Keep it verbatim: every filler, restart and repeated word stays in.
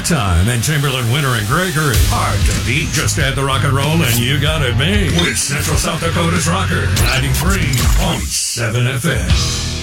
Time and Chamberlain, Winter, and Gregory. Hard to beat. Just add the rock and roll and you got it made. With Central South Dakota's Rocker, ninety-three point seven F M.